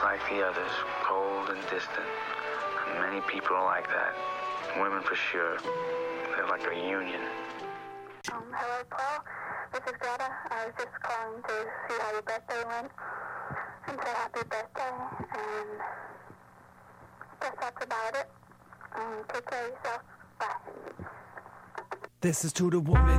like the others, cold and distant. Many people are like that. Women for sure. They're like a union. Hello, Paul. This is Greta. I was just calling to see how your birthday went and say happy birthday. And I guess that's about it. Take care of yourself. Bye. This is to the woman